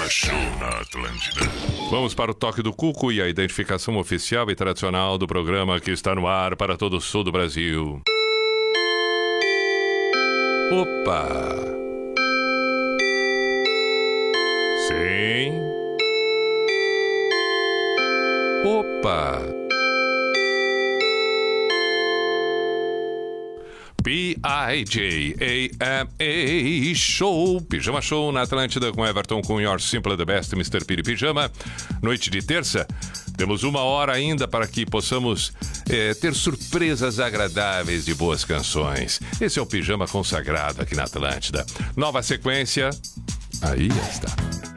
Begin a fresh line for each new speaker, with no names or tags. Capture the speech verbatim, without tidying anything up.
Pijama Show na Atlântida. Vamos para o toque do cuco e a identificação oficial e tradicional do programa que está no ar para todo o sul do Brasil. Opa! Sim. Opa! P I J A M A Show, Pijama Show na Atlântida com Everton com Your Simple the Best, mister Piri Pijama. Noite de terça, temos uma hora ainda para que possamos é, ter surpresas agradáveis de boas canções. Esse é o Pijama consagrado aqui na Atlântida. Nova sequência, aí está.